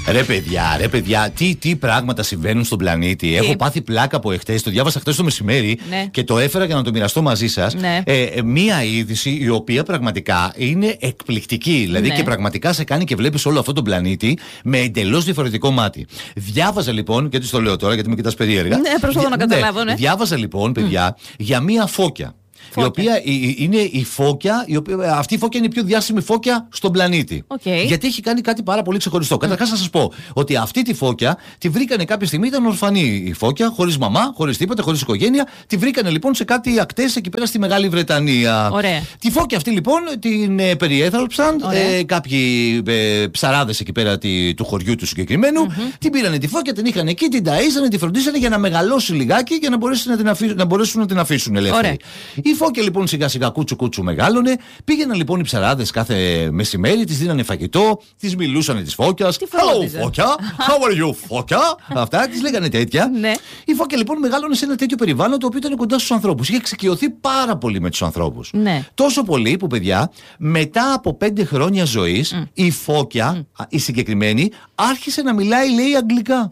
Ρε παιδιά, τι πράγματα συμβαίνουν στον πλανήτη. Έχω πάθει πλάκα από εχθές, το διάβασα χθες το μεσημέρι και το έφερα για να το μοιραστώ μαζί σας. Μία είδηση η οποία πραγματικά είναι εκπληκτική. Δηλαδή και πραγματικά σε κάνει και βλέπεις όλο αυτό τον πλανήτη με εντελώς διαφορετικό μάτι. Διάβαζα λοιπόν, γιατί στο λέω τώρα, γιατί με κοιτάς περίεργα. Ναι, προσπαθώ να καταλάβω, ναι. Διάβαζα λοιπόν, παιδιά, για μία φώκια. Η οποία είναι η φώκια, αυτή η φώκια είναι η πιο διάσημη φώκια στον πλανήτη. Γιατί έχει κάνει κάτι πάρα πολύ ξεχωριστό. Καταρχάς να σας πω ότι αυτή τη φώκια τη βρήκανε κάποια στιγμή, ήταν ορφανή η φώκια, χωρίς μαμά, χωρίς τίποτα, χωρίς οικογένεια. Τη βρήκανε λοιπόν σε κάτι ακτές εκεί πέρα στη Μεγάλη Βρετανία. Ωραία. Τη φώκια αυτή λοιπόν την περιέθαλψαν κάποιοι ψαράδες εκεί πέρα του χωριού του συγκεκριμένου. Την πήρανε τη φώκια, την είχαν εκεί, την ταΐζανε, τη φροντίσανε για να μεγαλώσει λιγάκι για να μπορέσουν να την αφήσουν ελεύθερη. Η φώκια λοιπόν σιγά σιγά κούτσου μεγάλωνε. Πήγαιναν λοιπόν οι ψαράδες κάθε μεσημέρι, τις δίνανε φαγητό, τις μιλούσανε της φώκιας. Hello φώκια, how are you φώκια. Αυτά τις λέγανε τέτοια. Η φώκια λοιπόν μεγάλωνε σε ένα τέτοιο περιβάλλον το οποίο ήταν κοντά στους ανθρώπους. Είχε εξοικειωθεί πάρα πολύ με τους ανθρώπους. Τόσο πολύ που, παιδιά, μετά από 5 χρόνια ζωής η φώκια, η συγκεκριμένη, άρχισε να μιλάει, λέει, αγγλικά.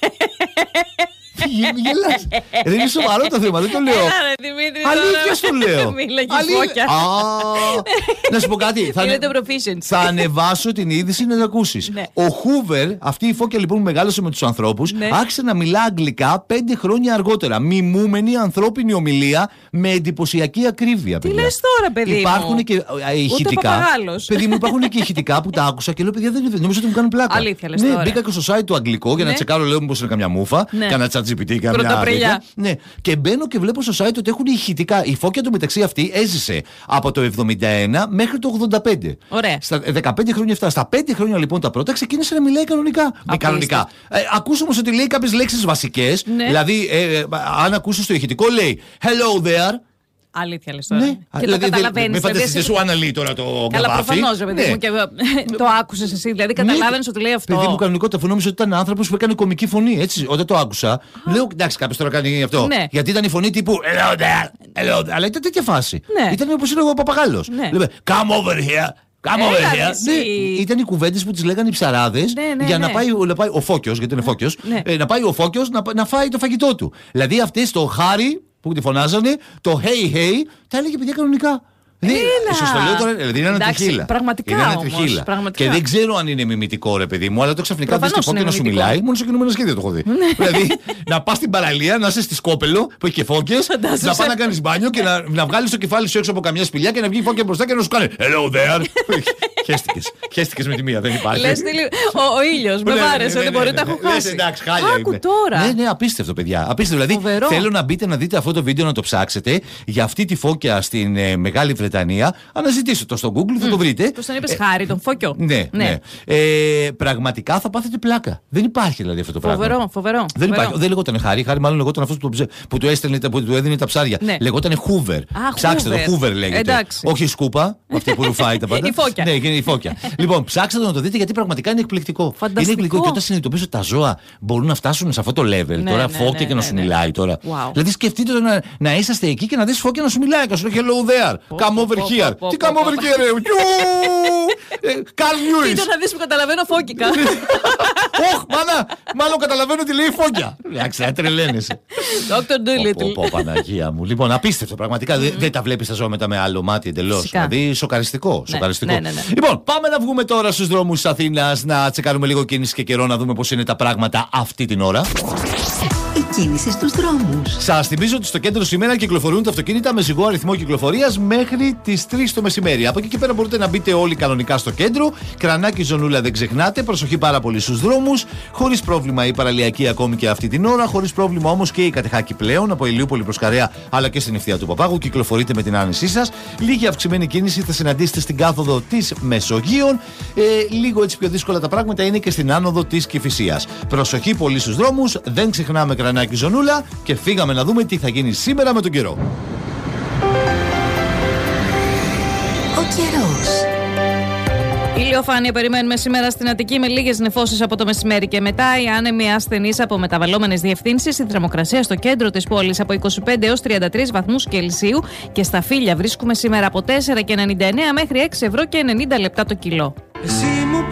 Γελάς. Δεν είναι σοβαρό το θέμα, δεν το λέω. Αλήθεια στο λέω. Να σου πω κάτι. Θα ανεβάσω την είδηση να την ακούσεις. Ο Χούβερ, αυτή η φώκια λοιπόν που μεγάλωσε με τους ανθρώπους, άρχισε να μιλά αγγλικά 5 χρόνια αργότερα. Μιμούμενη ανθρώπινη ομιλία με εντυπωσιακή ακρίβεια. Τι λες τώρα, παιδί μου? Υπάρχουν και ηχητικά. Παιδί μου, υπάρχουν και ηχητικά που τα άκουσα και λέω, παιδιά, δεν νομίζω ότι μου κάνουν πλάκα. Αλήθεια λες τώρα? Μπήκα και στο site του αγγλικό για να τσεκάρω, λέω, μήπως είναι καμιά μούφα. Κανένα ChatGPT, καμιά. Ναι. Και μπαίνω και βλέπω στο site ότι έχουν ηχητικά. Η φώκια του μεταξύ αυτή έζησε από το 71 μέχρι το 85. Ωραία. Στα 15 χρόνια αυτά. Στα 5 χρόνια λοιπόν τα πρώτα ξεκίνησε να μιλάει κανονικά. Ακούς όμως ότι λέει κάποιες λέξεις βασικές. Δηλαδή, αν ακούσεις το ηχητικό, λέει Hello there. Αλήθεια λες τώρα. Και το καταλαβαίνεις. Μην φανταστείτε, σου αναλύει τώρα το καβάφι. Αλλά προφανώς, παιδί μου, και το άκουσες εσύ. Δηλαδή καταλάβαινες ότι λέει αυτό. Παιδί μου, κανονικότητα, αφού νόμιζα ότι ήταν άνθρωπος που έκανε κωμική φωνή. Έτσι, όταν το άκουσα, λέω, εντάξει, κάποιος τώρα κάνει αυτό. Γιατί ήταν η φωνή τύπου Hello there. Αλλά ήταν τέτοια φάση. Ήταν όπως είναι ο Παπαγάλος. Come over here. Ήταν οι κουβέντες που τις λέγανε οι ψαράδες για να πάει ο Φώκιος, γιατί είναι Φώκιος, να πάει ο Φώκιος να φάει το φαγητό του. Δηλαδή αυτές το χάρι που τη φωνάζανε, το hey hey, τα έλεγε παιδιά κανονικά. Σας το λέω τώρα, δηλαδή είναι ένα τριχύλα. Πραγματικά όμως. Και δεν ξέρω αν είναι μιμητικό, ρε παιδί μου, αλλά το ξαφνικά δεις τη φώκια να σου μιλάει. Μόνο σε κινούμενα σχέδια το έχω δει. Δηλαδή να πας στην παραλία, να είσαι στη Σκόπελο που έχει και φώκες, να πας να κάνεις μπάνιο και να βγάλεις το κεφάλι σου έξω από καμιά σπηλιά και να βγει η φώκια μπροστά και να σου κάνει Hello there. Χέστηκες με τη μία, δεν υπάρχει. Λες ο ήλιος, με βάρεσε, δεν μπορεί να τα έχω χάσει. Άκου τώρα. Ναι, απίστευτο, παιδιά. Απίστευτο. Δηλαδή θέλω να μπείτε να δείτε αυτό το βίντεο, να το ψάξετε για αυτή τη φώκια στην Μεγάλη Βρετανία. Αναζητήστε το στο Google, θα το βρείτε. Πώς τον είπες, Χάρη, τον Φώκιο? Ναι. Πραγματικά θα πάθετε πλάκα. Δεν υπάρχει δηλαδή αυτό το πράγμα. Φοβερό. Δεν λεγόταν Χάρη. Χάρη μάλλον λεγόταν αυτός που του έδινε τα ψάρια. Λεγόταν Hoover. Ψάξτε το, Hoover λέγεται. Όχι σκούπα, αυτή που ρουφάει τα πάντα. Η φώκια. Ναι, η φώκια. Λοιπόν, ψάξτε το να το δείτε γιατί πραγματικά είναι εκπληκτικό. Είναι εκπληκτικό και όταν συνειδητοποιήσω ότι τα ζώα μπορούν να φτάσουν σε αυτό το level. Τώρα φώκια και να σου μιλάει τώρα. Δηλαδή σκεφτείτε να είσαστε εκεί και να δεις φώκια να σου μιλάει και να σου λέει Hello there. Come over here. Τι come over here, Καρλ Λιούις. Κοίτα να δεις που καταλαβαίνω φώκικα. Ωχ, μάλλον καταλαβαίνω τι λέει φώκια. Εντάξει, τρελαίνεσαι. Dr. Dolittle. Παναγία μου. Λοιπόν, απίστευτο πραγματικά. Δεν τα βλέπεις τα ζώα μετά με άλλο μάτι εντελώς. Δηλαδή, σοκαριστικό. Λοιπόν, πάμε να βγούμε τώρα στους δρόμους της Αθήνας να τσεκάρουμε λίγο κίνηση και καιρό να δούμε πώς είναι τα πράγματα αυτή την ώρα. Η κίνηση στους δρόμους. Σας θυμίζω ότι στο κέντρο σήμερα κυκλοφορούν τα αυτοκίνητα με ζυγό αριθμό κυκλοφορίας μέχρι τις 3 το μεσημέρι. Από εκεί και πέρα μπορείτε να μπείτε όλοι κανονικά στο κέντρο. Κρανάκι, ζωνούλα, δεν ξεχνάτε. Προσοχή πάρα πολύ στους δρόμους. Χωρίς πρόβλημα η παραλιακή ακόμη και αυτή την ώρα. Χωρίς πρόβλημα όμως και η Κατεχάκη πλέον από Ηλιούπολη προς Καρέα αλλά και στην ευθεία του Παπάγου. Κυκλοφορείτε με την άνεσή σας. Λίγη αυξημένη κίνηση θα συναντήσετε στην κάθοδο της Μεσογείων. Λίγο έτσι πιο δύσκολα τα πράγματα είναι και στην άνοδο της Κηφισίας. Προσοχή πολύ στους δρόμους. Δεν ξεχνάμε Κρανάκι, ζωνούλα και φύγαμε να δούμε τι θα γίνει σήμερα με τον καιρό. Ο καιρός. Ηλιοφάνεια περιμένουμε σήμερα στην Αττική με λίγες νεφώσεις από το μεσημέρι και μετά. Οι άνεμοι ασθενείς από μεταβαλλόμενες διευθύνσεις. Η θερμοκρασία στο κέντρο της πόλης από 25 έως 33 βαθμούς Κελσίου και στα Φύλια βρίσκουμε σήμερα από 4,99 μέχρι 6 ευρώ και 90 λεπτά το κιλό.